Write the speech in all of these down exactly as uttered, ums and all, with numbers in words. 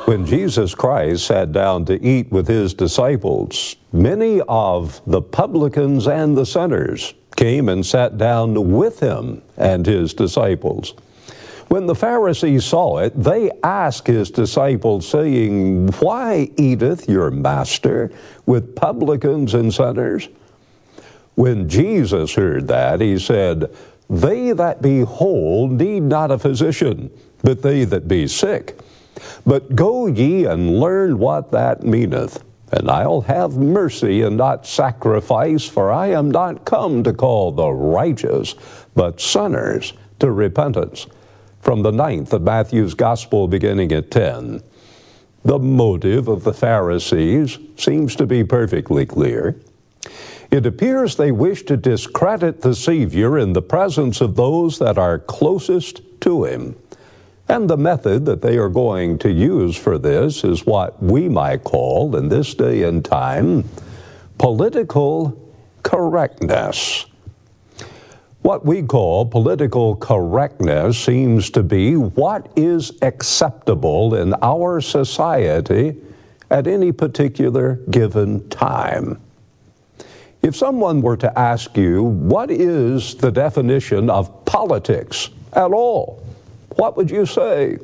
When Jesus Christ sat down to eat with his disciples, many of the publicans and the sinners came and sat down with him and his disciples. When the Pharisees saw it, they asked his disciples, saying, "Why eateth your master with publicans and sinners?" When Jesus heard that, he said, "They that be whole need not a physician, but they that be sick. But go ye and learn what that meaneth. And I'll have mercy and not sacrifice, for I am not come to call the righteous, but sinners to repentance." From the ninth of Matthew's Gospel, beginning at ten. The motive of the Pharisees seems to be perfectly clear. It appears they wish to discredit the Savior in the presence of those that are closest to him. And the method that they are going to use for this is what we might call, in this day and time, political correctness. What we call political correctness seems to be what is acceptable in our society at any particular given time. If someone were to ask you, what is the definition of politics at all? What would you say?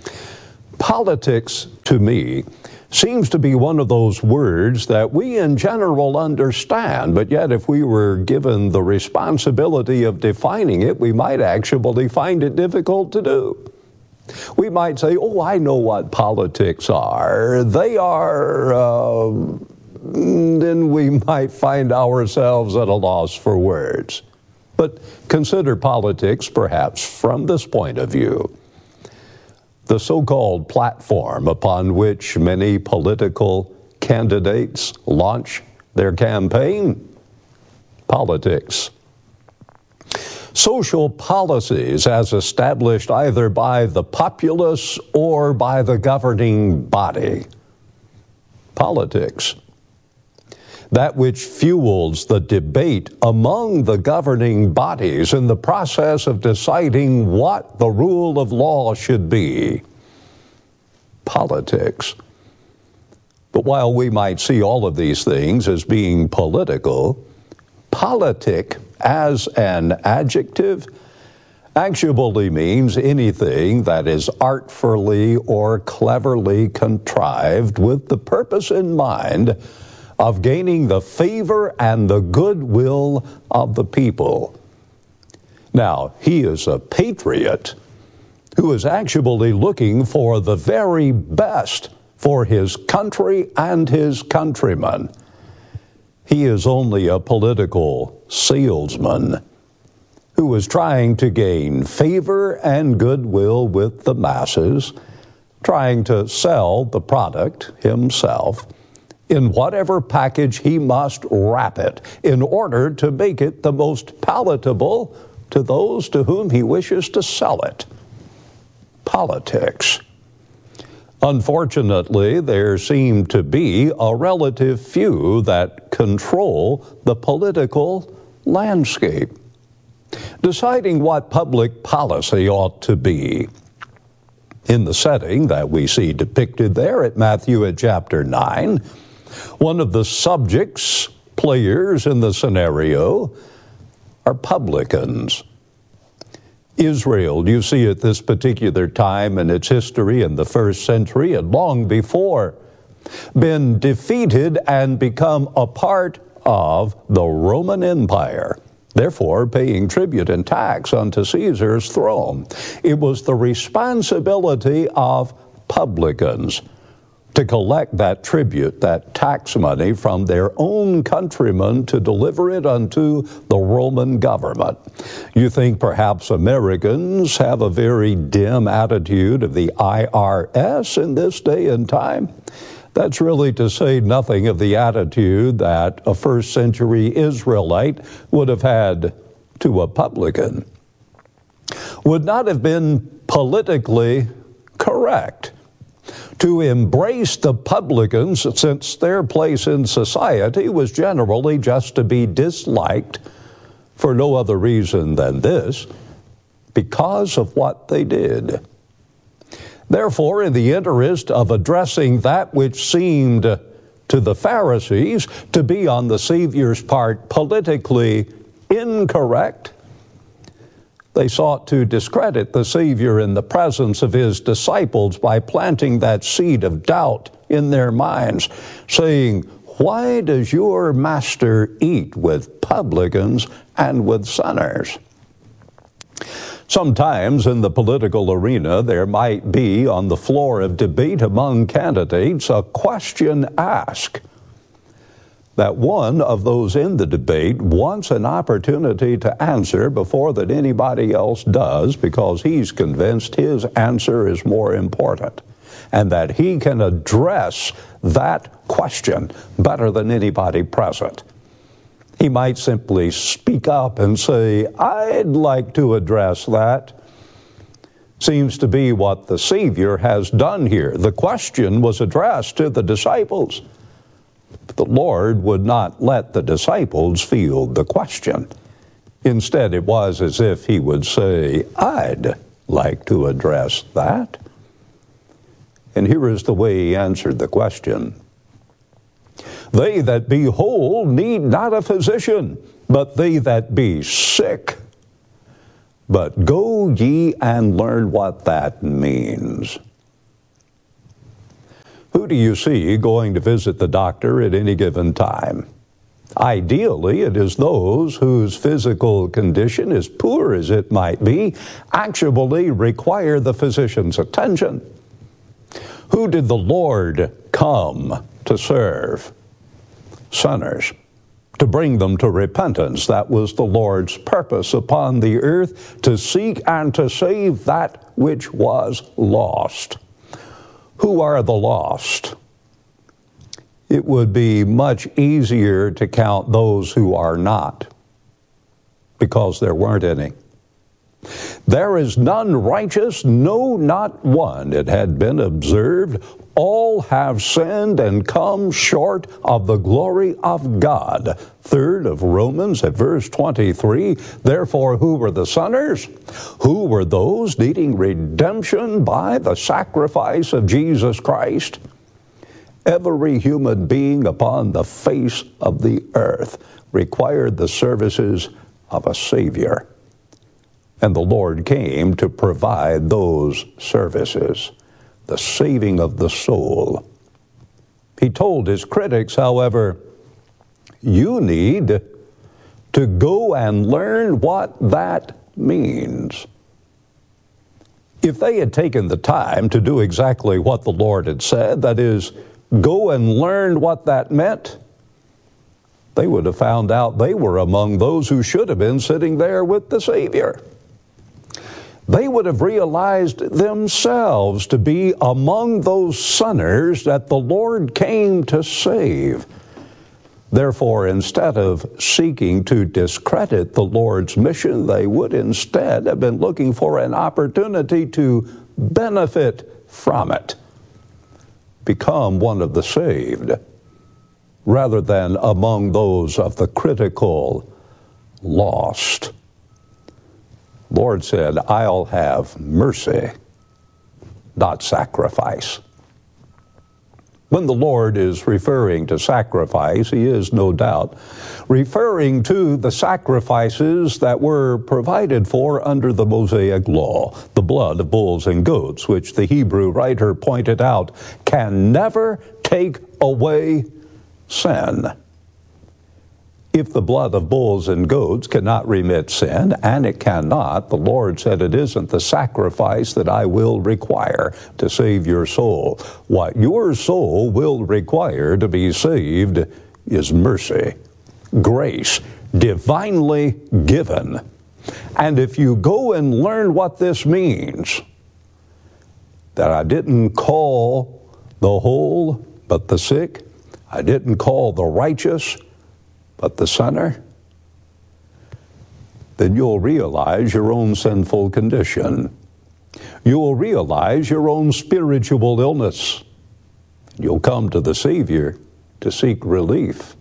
Politics, to me, seems to be one of those words that we in general understand, but yet if we were given the responsibility of defining it, we might actually find it difficult to do. We might say, oh, I know what politics are. They are, uh, then we might find ourselves at a loss for words. But consider politics perhaps from this point of view. The so-called platform upon which many political candidates launch their campaign, politics. Social policies as established either by the populace or by the governing body, politics. That which fuels the debate among the governing bodies in the process of deciding what the rule of law should be. Politics. But while we might see all of these things as being political, politic as an adjective actually means anything that is artfully or cleverly contrived with the purpose in mind of gaining the favor and the goodwill of the people. Now, he is a patriot who is actually looking for the very best for his country and his countrymen. He is only a political salesman who is trying to gain favor and goodwill with the masses, trying to sell the product himself in whatever package he must wrap it in order to make it the most palatable to those to whom he wishes to sell it. Politics. Unfortunately, there seem to be a relative few that control the political landscape, deciding what public policy ought to be. In the setting that we see depicted there at Matthew at chapter nine, one of the subjects, players in the scenario, are publicans. Israel, you see at this particular time in its history in the first century and long before, been defeated and become a part of the Roman Empire, therefore paying tribute and tax unto Caesar's throne. It was the responsibility of publicans to collect that tribute, that tax money from their own countrymen to deliver it unto the Roman government. You think perhaps Americans have a very dim attitude of the I R S in this day and time? That's really to say nothing of the attitude that a first century Israelite would have had to a publican. Would not have been politically correct to embrace the publicans, since their place in society was generally just to be disliked for no other reason than this, because of what they did. Therefore, in the interest of addressing that which seemed to the Pharisees to be on the Savior's part politically incorrect, they sought to discredit the Savior in the presence of his disciples by planting that seed of doubt in their minds, saying, "Why does your master eat with publicans and with sinners?" Sometimes in the political arena, there might be, on the floor of debate among candidates, a question asked that one of those in the debate wants an opportunity to answer before that anybody else does, because he's convinced his answer is more important and that he can address that question better than anybody present. He might simply speak up and say, "I'd like to address that." Seems to be what the Savior has done here. The question was addressed to the disciples. But the Lord would not let the disciples field the question. Instead, it was as if he would say, "I'd like to address that." And here is the way he answered the question. "They that be whole need not a physician, but they that be sick. But go ye and learn what that means." Who do you see going to visit the doctor at any given time? Ideally, it is those whose physical condition, as poor as it might be, actually require the physician's attention. Who did the Lord come to serve? Sinners, to bring them to repentance. That was the Lord's purpose upon the earth, to seek and to save that which was lost. Who are the lost? It would be much easier to count those who are not, because there weren't any. "There is none righteous, no, not one," it had been observed. "All have sinned and come short of the glory of God." Third of Romans at verse twenty-three. Therefore, who were the sinners? Who were those needing redemption by the sacrifice of Jesus Christ? Every human being upon the face of the earth required the services of a Savior. And the Lord came to provide those services, the saving of the soul. He told his critics, however, "You need to go and learn what that means." If they had taken the time to do exactly what the Lord had said, that is, go and learn what that meant, they would have found out they were among those who should have been sitting there with the Savior. They would have realized themselves to be among those sinners that the Lord came to save. Therefore, instead of seeking to discredit the Lord's mission, they would instead have been looking for an opportunity to benefit from it, become one of the saved, rather than among those of the critical lost. Lord said, "I'll have mercy, not sacrifice." When the Lord is referring to sacrifice, he is no doubt referring to the sacrifices that were provided for under the Mosaic law, the blood of bulls and goats, which the Hebrew writer pointed out can never take away sin. If the blood of bulls and goats cannot remit sin, and it cannot, the Lord said, "It isn't the sacrifice that I will require to save your soul. What your soul will require to be saved is mercy, grace, divinely given." And if you go and learn what this means, that I didn't call the whole but the sick, I didn't call the righteous but the sinner, then you'll realize your own sinful condition. You'll realize your own spiritual illness. You'll come to the Savior to seek relief.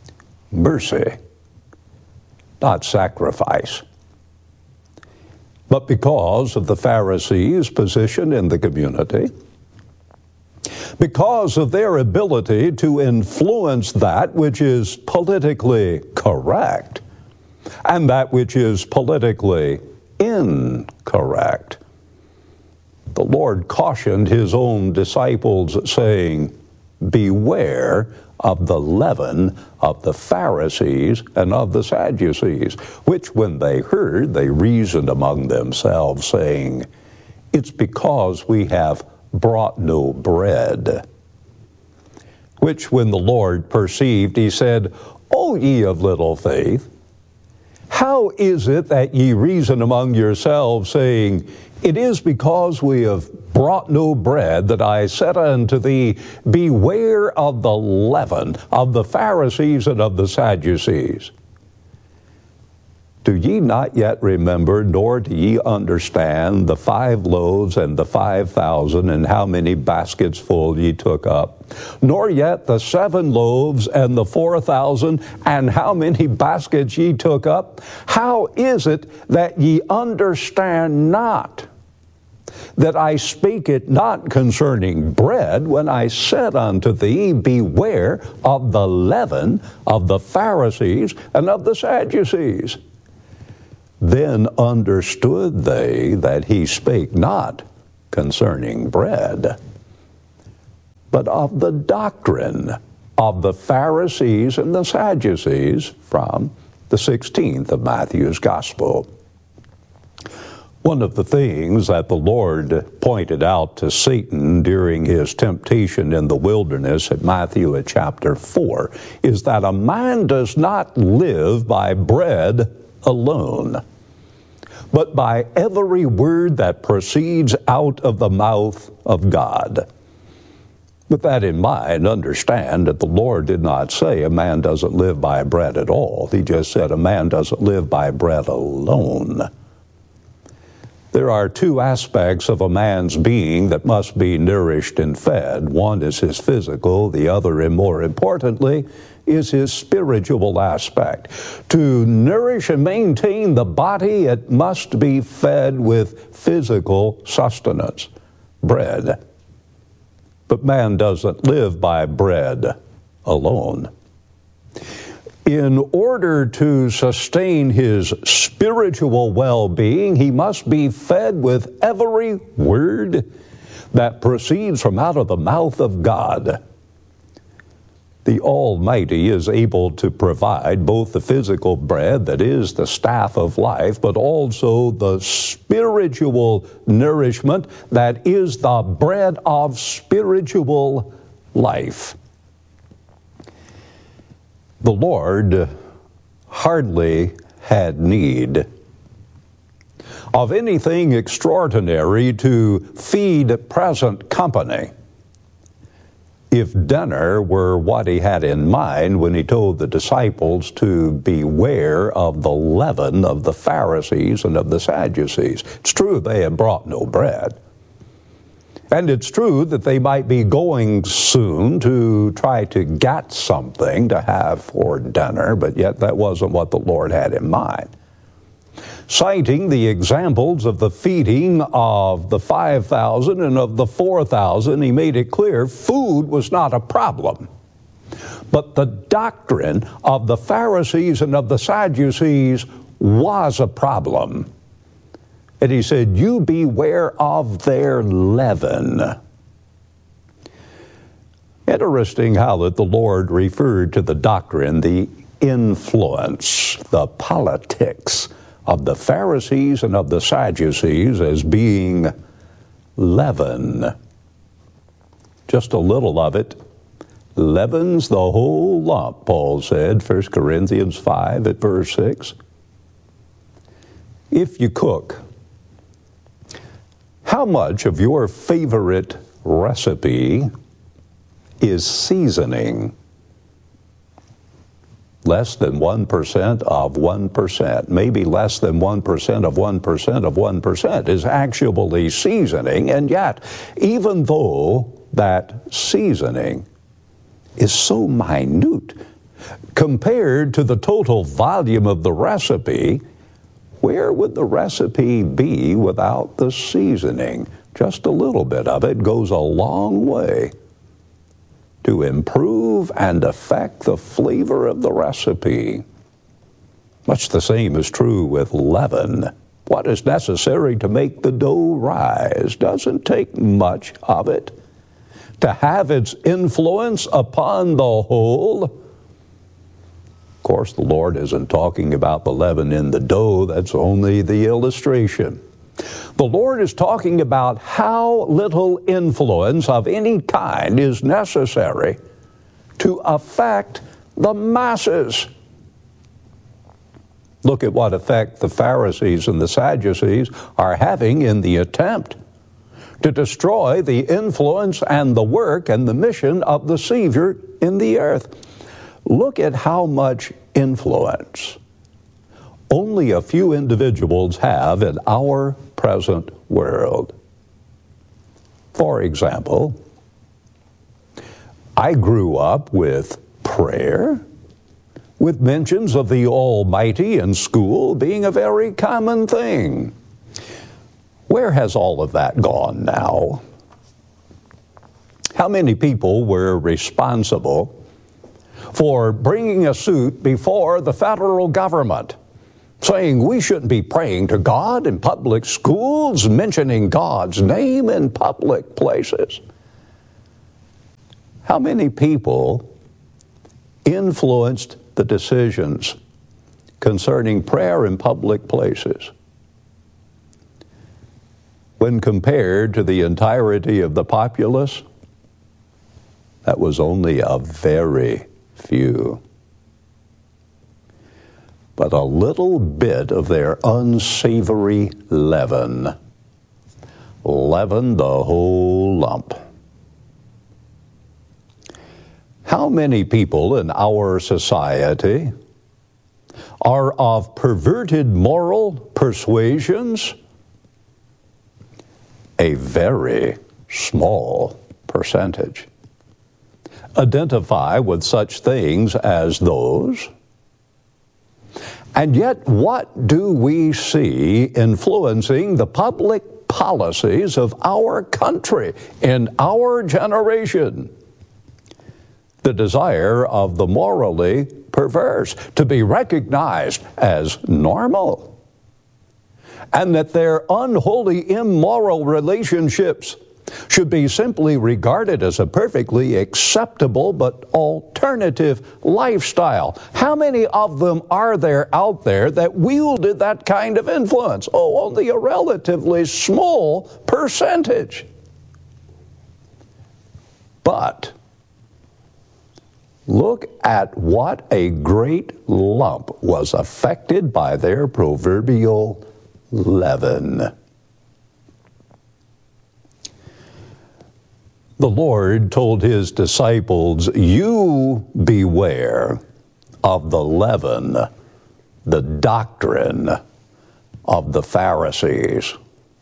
Mercy, not sacrifice. but because of the Pharisees' position in the community, because of their ability to influence that which is politically correct and that which is politically incorrect. The Lord cautioned his own disciples, saying, "Beware of the leaven of the Pharisees and of the Sadducees," which when they heard, they reasoned among themselves, saying, "It's because we have brought no bread." Which when the Lord perceived, he said, "O ye of little faith, how is it that ye reason among yourselves, saying, It is because we have brought no bread that I said unto thee, Beware of the leaven of the Pharisees and of the Sadducees? Do ye not yet remember, nor do ye understand the five loaves and the five thousand, and how many baskets full ye took up? Nor yet the seven loaves and the four thousand, and how many baskets ye took up? How is it that ye understand not that I speak it not concerning bread, when I said unto thee, Beware of the leaven of the Pharisees and of the Sadducees? Then understood they that he spake not concerning bread, but of the doctrine of the Pharisees and the Sadducees, from the sixteenth of Matthew's Gospel. One of the things that the Lord pointed out to Satan during his temptation in the wilderness at Matthew at chapter four is that a man does not live by bread alone, but by every word that proceeds out of the mouth of God. With that in mind, understand that the Lord did not say a man doesn't live by bread at all. He just said a man doesn't live by bread alone. There are two aspects of a man's being that must be nourished and fed. One is his physical, the other, and more importantly, is his spiritual aspect. To nourish and maintain the body, it must be fed with physical sustenance, bread. But man doesn't live by bread alone. In order to sustain his spiritual well-being, he must be fed with every word that proceeds from out of the mouth of God. The Almighty is able to provide both the physical bread that is the staff of life, but also the spiritual nourishment that is the bread of spiritual life. The Lord hardly had need of anything extraordinary to feed present company if dinner were what he had in mind when he told the disciples to beware of the leaven of the Pharisees and of the Sadducees. It's true they had brought no bread. And it's true that they might be going soon to try to get something to have for dinner, but yet that wasn't what the Lord had in mind. Citing the examples of the feeding of the five thousand and of the four thousand, he made it clear food was not a problem, but the doctrine of the Pharisees and of the Sadducees was a problem. And he said, you beware of their leaven. Interesting how that the Lord referred to the doctrine, the influence, the politics of the Pharisees and of the Sadducees as being leaven. Just a little of it leavens the whole lump, Paul said, First Corinthians five at verse six. If you cook, how much of your favorite recipe is seasoning? Less than one percent of one percent, maybe less than one percent of one percent of one percent is actually seasoning, and yet, even though that seasoning is so minute compared to the total volume of the recipe, where would the recipe be without the seasoning? Just a little bit of it goes a long way to improve and affect the flavor of the recipe. Much the same is true with leaven. What is necessary to make the dough rise doesn't take much of it to have its influence upon the whole. Of course, the Lord isn't talking about the leaven in the dough. That's only the illustration. The Lord is talking about how little influence of any kind is necessary to affect the masses. Look at what effect the Pharisees and the Sadducees are having in the attempt to destroy the influence and the work and the mission of the Savior in the earth. Look at how much influence only a few individuals have in our present world. For example, I grew up with prayer, with mentions of the Almighty in school being a very common thing. Where has all of that gone now? How many people were responsible for bringing a suit before the federal government, saying we shouldn't be praying to God in public schools, mentioning God's name in public places? How many people influenced the decisions concerning prayer in public places? When compared to the entirety of the populace, that was only a very few. But a little bit of their unsavory leaven leavened the whole lump. How many people in our society are of perverted moral persuasions? A very small percentage identify with such things as those. And yet, what do we see influencing the public policies of our country in our generation? The desire of the morally perverse to be recognized as normal, and that their unholy, immoral relationships should be simply regarded as a perfectly acceptable but alternative lifestyle. How many of them are there out there that wielded that kind of influence? Oh, only a relatively small percentage. But look at what a great lump was affected by their proverbial leaven. The Lord told his disciples, "You beware of the leaven, the doctrine of the Pharisees."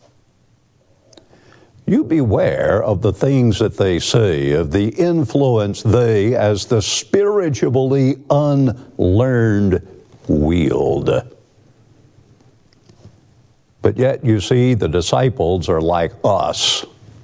You beware of the things that they say, of the influence they, as the spiritually unlearned, wield. But yet, you see, the disciples are like us.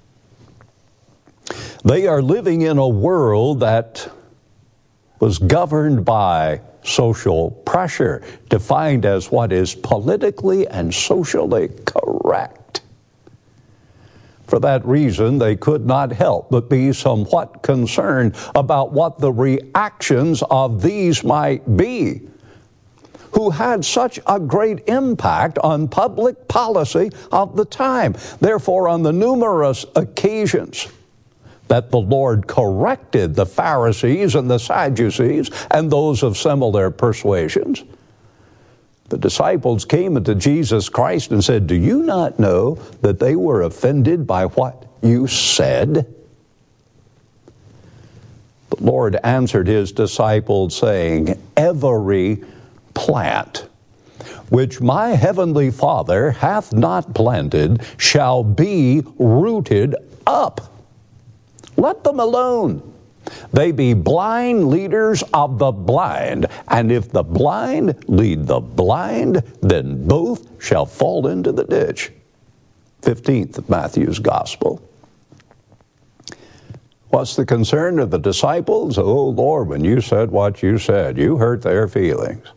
They are living in a world that was governed by social pressure, defined as what is politically and socially correct. For that reason, they could not help but be somewhat concerned about what the reactions of these might be, who had such a great impact on public policy of the time. Therefore, on the numerous occasions that the Lord corrected the Pharisees and the Sadducees and those of similar persuasions, the disciples came unto Jesus Christ and said, "Do you not know that they were offended by what you said?" The Lord answered his disciples, saying, "Every plant which my heavenly Father hath not planted shall be rooted up. Let them alone. They be blind leaders of the blind, and if the blind lead the blind, then both shall fall into the ditch. fifteenth of Matthew's Gospel. What's the concern of the disciples? Oh, Lord, when you said what you said, you hurt their feelings.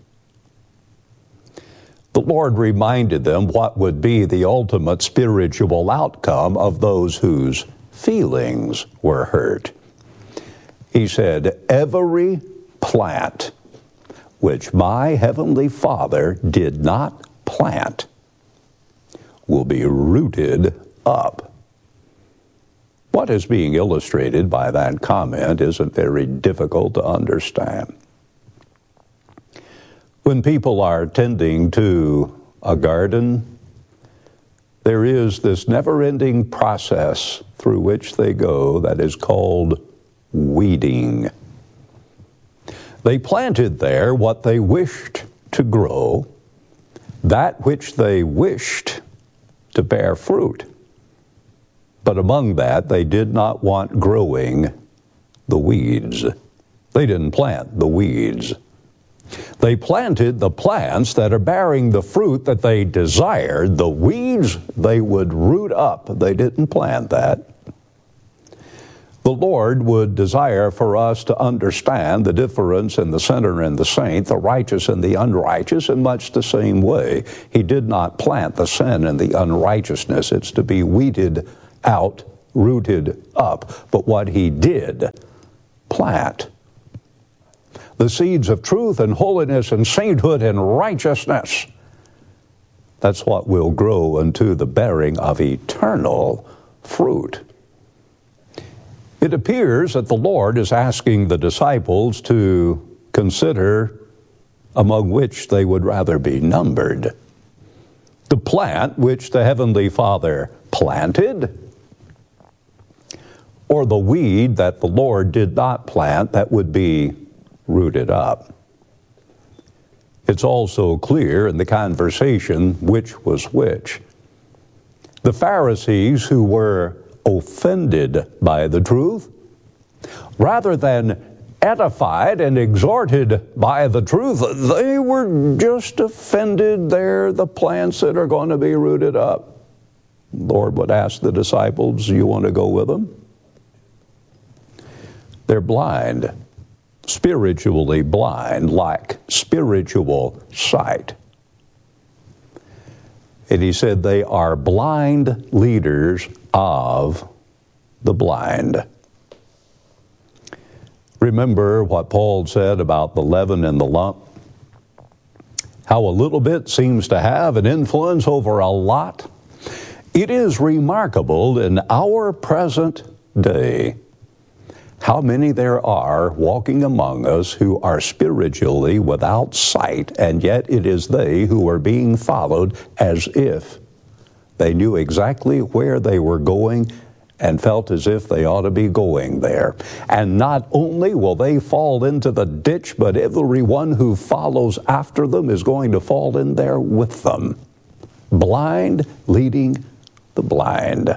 The Lord reminded them what would be the ultimate spiritual outcome of those whose feelings were hurt. He said, every plant which my heavenly Father did not plant will be rooted up. What is being illustrated by that comment isn't very difficult to understand. When people are tending to a garden, there is this never-ending process through which they go that is called weeding. They planted there what they wished to grow, that which they wished to bear fruit. But among that, they did not want growing the weeds. They didn't plant the weeds. They planted the plants that are bearing the fruit that they desired. The weeds they would root up. They didn't plant that. The Lord would desire for us to understand the difference in the sinner and the saint, the righteous and the unrighteous, in much the same way. He did not plant the sin and the unrighteousness. It's to be weeded out, rooted up. But what he did plant, the seeds of truth and holiness and sainthood and righteousness, that's what will grow unto the bearing of eternal fruit. It appears that the Lord is asking the disciples to consider among which they would rather be numbered. The plant which the Heavenly Father planted, or the weed that the Lord did not plant that would be rooted up. It's also clear in the conversation which was which. The Pharisees, who were offended by the truth, rather than edified and exhorted by the truth, they were just offended. They're the plants that are going to be rooted up. The Lord would ask the disciples, you want to go with them? They're blind, spiritually blind, lack spiritual sight. And he said they are blind leaders of the blind. Remember what Paul said about the leaven and the lump? How a little bit seems to have an influence over a lot. It is remarkable in our present day how many there are walking among us who are spiritually without sight, and yet it is they who are being followed as if they knew exactly where they were going and felt as if they ought to be going there. And not only will they fall into the ditch, but everyone who follows after them is going to fall in there with them. Blind leading the blind.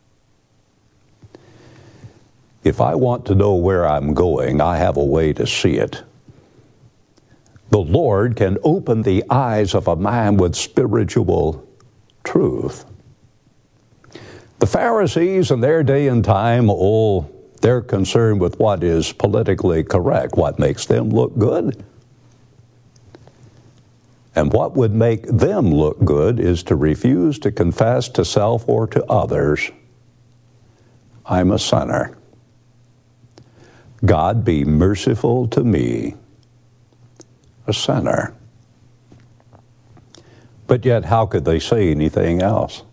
If I want to know where I'm going, I have a way to see it. The Lord can open the eyes of a man with spiritual truth. The Pharisees in their day and time, oh, they're concerned with what is politically correct, what makes them look good. And what would make them look good is to refuse to confess to self or to others, I'm a sinner. God be merciful to me, a sinner. But yet, how could they say anything else?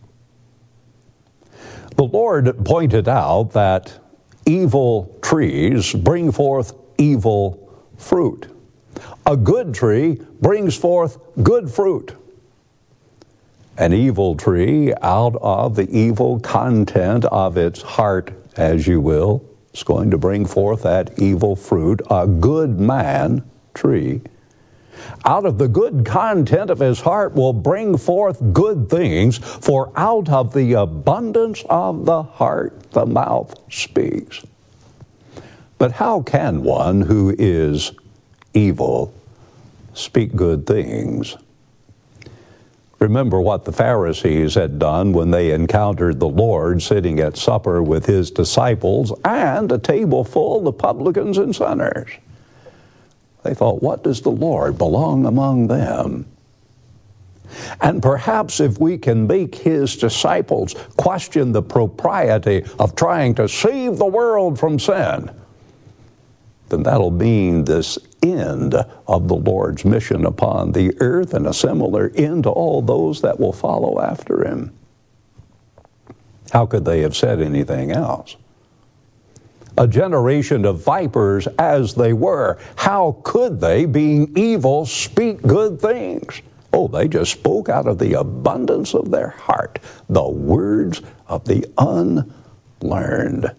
The Lord pointed out that evil trees bring forth evil fruit. A good tree brings forth good fruit. An evil tree, out of the evil content of its heart, as you will, is going to bring forth that evil fruit. A good man tree, out of the good content of his heart, will bring forth good things, for out of the abundance of the heart the mouth speaks. But how can one who is evil speak good things? Remember what the Pharisees had done when they encountered the Lord sitting at supper with his disciples and a table full of publicans and sinners. They thought, what does the Lord belong among them? And perhaps if we can make his disciples question the propriety of trying to save the world from sin, then that'll mean this end of the Lord's mission upon the earth and a similar end to all those that will follow after him. How could they have said anything else? A generation of vipers as they were, how could they, being evil, speak good things? Oh, they just spoke out of the abundance of their heart, the words of the unlearned.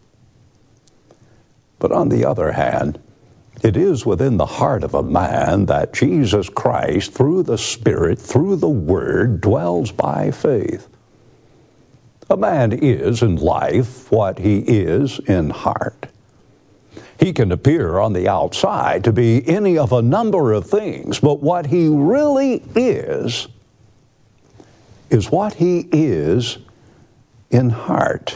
But on the other hand, it is within the heart of a man that Jesus Christ, through the Spirit, through the Word, dwells by faith. A man is in life what he is in heart. He can appear on the outside to be any of a number of things, but what he really is, is what he is in heart.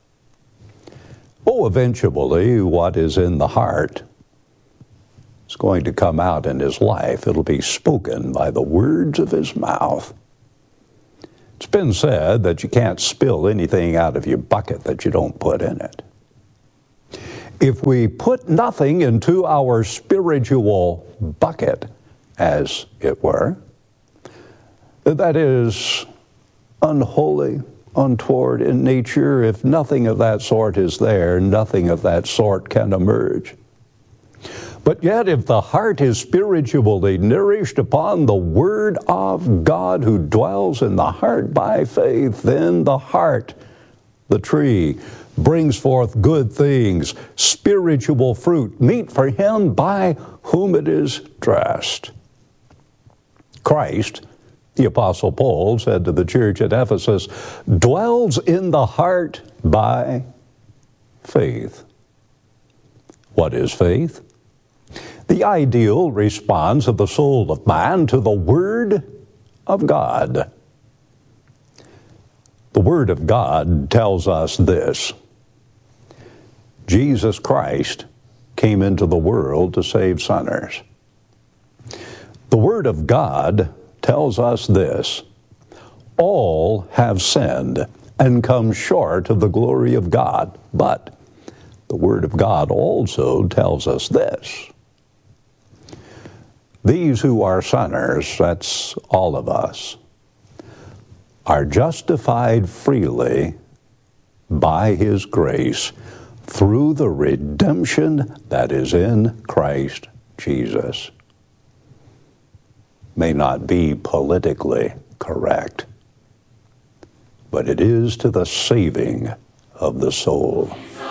Oh, eventually, what is in the heart is going to come out in his life. It'll be spoken by the words of his mouth. It's been said that you can't spill anything out of your bucket that you don't put in it. If we put nothing into our spiritual bucket, as it were, that is unholy, untoward in nature, if nothing of that sort is there, nothing of that sort can emerge. But yet, if the heart is spiritually nourished upon the Word of God who dwells in the heart by faith, then the heart, the tree, brings forth good things, spiritual fruit, meet for him by whom it is dressed. Christ, the Apostle Paul said to the church at Ephesus, dwells in the heart by faith. What is faith? The ideal response of the soul of man to the Word of God. The Word of God tells us this: Jesus Christ came into the world to save sinners. The Word of God tells us this: all have sinned and come short of the glory of God. But the Word of God also tells us this: these who are sinners, that's all of us, are justified freely by His grace through the redemption that is in Christ Jesus. May not be politically correct, but it is to the saving of the soul.